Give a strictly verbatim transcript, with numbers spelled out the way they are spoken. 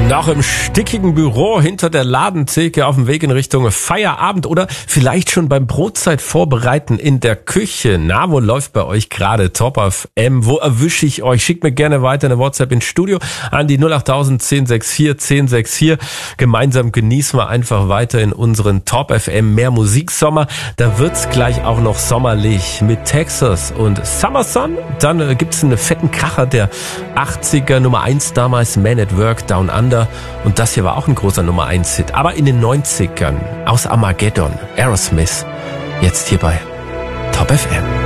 Noch im stickigen Büro hinter der Ladentheke auf dem Weg in Richtung Feierabend oder vielleicht schon beim Brotzeit vorbereiten in der Küche. Na, wo läuft bei euch gerade Top F M? Wo erwische ich euch? Schickt mir gerne weiter eine WhatsApp ins Studio an die null acht null null eins sechs vier eins sechs vier. Gemeinsam genießen wir einfach weiter in unseren Top F M mehr Musiksommer. Da wird's gleich auch noch sommerlich mit Texas und Summer Sun. Dann äh, gibt's einen fetten Kracher der achtziger, Nummer eins damals, Man at Work, Down Under. Und das hier war auch ein großer Nummer eins Hit. Aber in den neunzigern aus Armageddon, Aerosmith. Jetzt hier bei Top F M.